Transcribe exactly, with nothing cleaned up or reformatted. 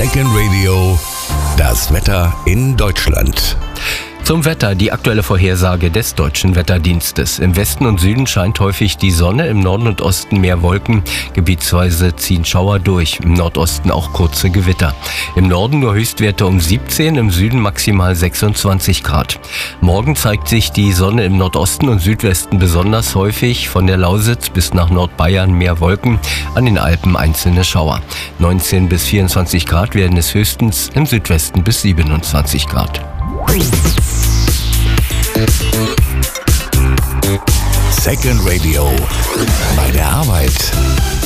Second Radio, das Wetter in Deutschland. Zum Wetter, die aktuelle Vorhersage des Deutschen Wetterdienstes. Im Westen und Süden scheint häufig die Sonne, im Norden und Osten mehr Wolken. Gebietsweise ziehen Schauer durch, im Nordosten auch kurze Gewitter. Im Norden nur Höchstwerte um siebzehn, im Süden maximal sechsundzwanzig Grad. Morgen zeigt sich die Sonne im Nordosten und Südwesten besonders häufig. Von der Lausitz bis nach Nordbayern mehr Wolken, an den Alpen einzelne Schauer. neunzehn bis vierundzwanzig Grad werden es höchstens, im Südwesten bis siebenundzwanzig Grad. Second Radio, bei der Arbeit.